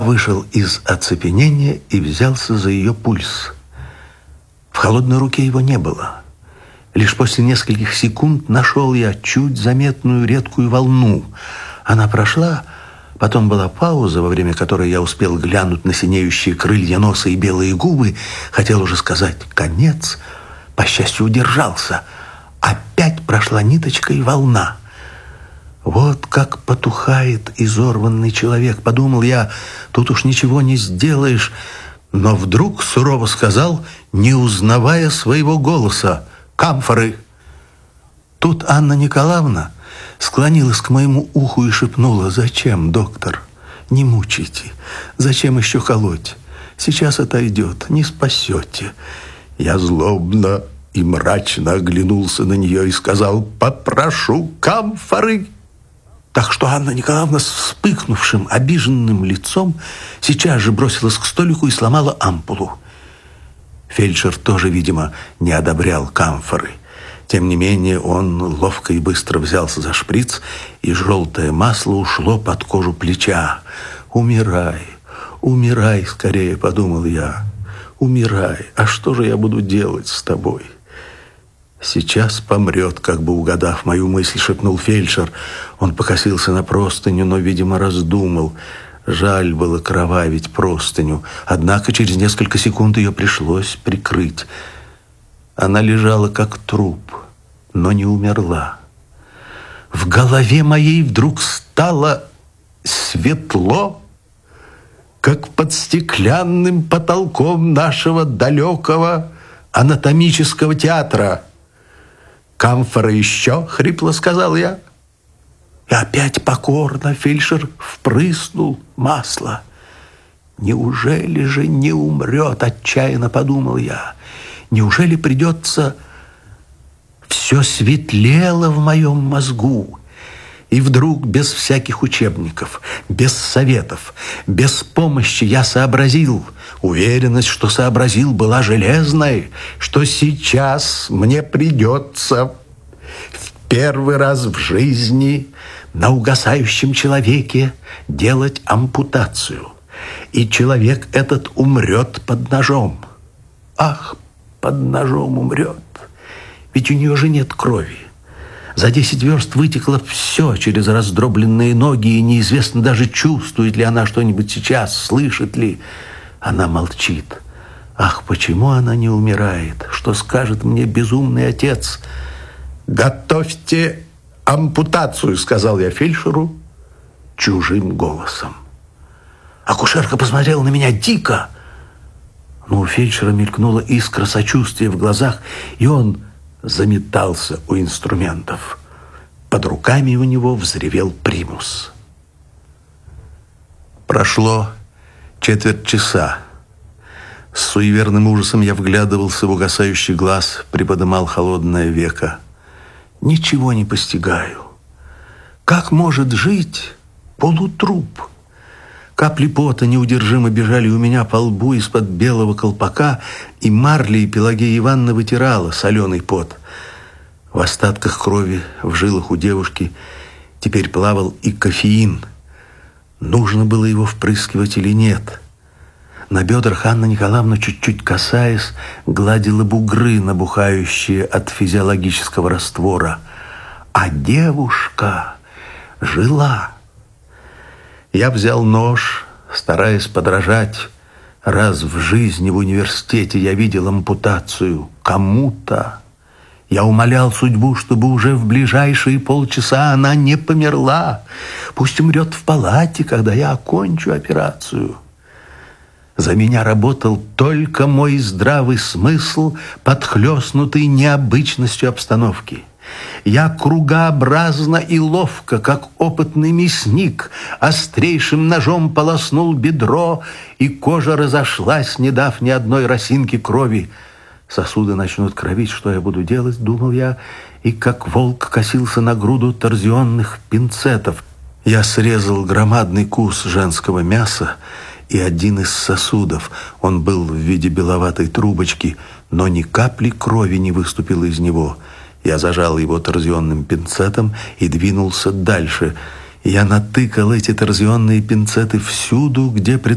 вышел из оцепенения и взялся за ее пульс. В холодной руке его не было. Лишь после нескольких секунд нашел я чуть заметную редкую волну. Она прошла, потом была пауза, во время которой я успел глянуть на синеющие крылья носа и белые губы. Хотел уже сказать «конец», по счастью, удержался. Опять прошла ниточка и волна. Вот как потухает изорванный человек, подумал я, тут уж ничего не сделаешь. Но вдруг сурово сказал, не узнавая своего голоса: «Камфоры!» Тут Анна Николаевна склонилась к моему уху и шепнула: «Зачем, доктор? Не мучайте. Зачем еще колоть? Сейчас отойдет, не спасете». Я злобно и мрачно оглянулся на нее и сказал: «Попрошу камфоры». Так что Анна Николаевна с вспыхнувшим, обиженным лицом сейчас же бросилась к столику и сломала ампулу. Фельдшер тоже, видимо, не одобрял камфоры. Тем не менее, он ловко и быстро взялся за шприц, и желтое масло ушло под кожу плеча. «Умирай, умирай скорее», — подумал я. «Умирай, а что же я буду делать с тобой?» «Сейчас помрет», — как бы угадав мою мысль, шепнул фельдшер. Он покосился на простыню, но, видимо, раздумал. Жаль было кровавить простыню, однако через несколько секунд ее пришлось прикрыть. Она лежала как труп, но не умерла. В голове моей вдруг стало светло, как под стеклянным потолком нашего далекого анатомического театра. «Камфора еще?» — хрипло сказал я. И опять покорно фельдшер впрыснул масло. «Неужели же не умрет?» — отчаянно подумал я. «Неужели придется...» Все светлело в моем мозгу. И вдруг без всяких учебников, без советов, без помощи я сообразил. Уверенность, что сообразил, была железной, что сейчас мне придется в первый раз в жизни на угасающем человеке делать ампутацию. И человек этот умрет под ножом. Ах, под ножом умрет. Ведь у нее же нет крови. За 10 верст вытекло все через раздробленные ноги, и неизвестно даже, чувствует ли она что-нибудь сейчас, слышит ли. Она молчит. Ах, почему она не умирает? Что скажет мне безумный отец? «Готовьте ампутацию», — сказал я фельдшеру чужим голосом. Акушерка посмотрела на меня дико, но у фельдшера мелькнула искра сочувствия в глазах, и он заметался у инструментов. Под руками у него взревел примус. Прошло четверть часа. С суеверным ужасом я вглядывался в угасающий глаз, приподымал холодное веко. Ничего не постигаю. Как может жить полутруп? Капли пота неудержимо бежали у меня по лбу из-под белого колпака, и марлей Пелагея Ивановна вытирала соленый пот. В остатках крови в жилах у девушки теперь плавал и кофеин. Нужно было его впрыскивать или нет? На бедрах Анна Николаевна, чуть-чуть касаясь, гладила бугры, набухающие от физиологического раствора. А девушка жила. Я взял нож, стараясь подражать. Раз в жизни в университете я видел ампутацию кому-то. Я умолял судьбу, чтобы уже в ближайшие полчаса она не померла. Пусть умрет в палате, когда я окончу операцию. За меня работал только мой здравый смысл, подхлёстнутый необычностью обстановки. Я кругообразно и ловко, как опытный мясник, острейшим ножом полоснул бедро, и кожа разошлась, не дав ни одной росинки крови. Сосуды начнут кровить, что я буду делать, думал я, и как волк косился на груду торзионных пинцетов. Я срезал громадный кус женского мяса, и один из сосудов, он был в виде беловатой трубочки, но ни капли крови не выступило из него. Я зажал его торзионным пинцетом и двинулся дальше. Я натыкал эти торзионные пинцеты всюду, где